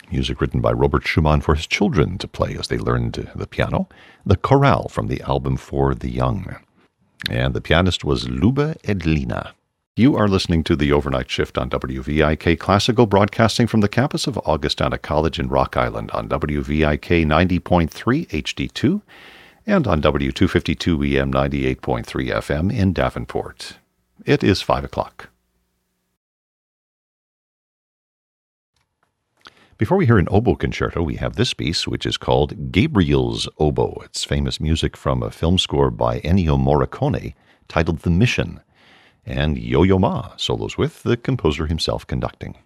music written by Robert Schumann for his children to play as they learned the piano. The Chorale from the album For the Young. And the pianist was Luba Edlina. You are listening to The Overnight Shift on WVIK Classical, broadcasting from the campus of Augustana College in Rock Island on WVIK 90.3 HD2 and on W252EM 98.3 FM in Davenport. It is 5 o'clock. Before we hear an oboe concerto, we have this piece, which is called Gabriel's Oboe. It's famous music from a film score by Ennio Morricone titled The Mission. And Yo-Yo Ma solos with the composer himself conducting.